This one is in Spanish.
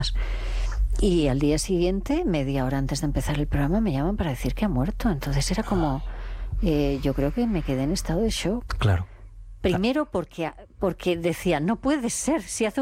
Y al día siguiente, media hora antes de empezar el programa, me llaman para decir que ha muerto. Entonces era como, yo creo que me quedé en estado de shock. Claro. Primero porque decía, no puede ser, si hace